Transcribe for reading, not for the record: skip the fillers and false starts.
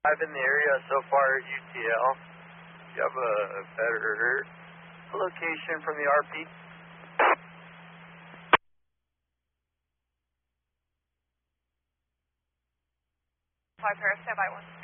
I've in the area so far, UTL. You have a better location from the RP? 5 Paris, stand by 1.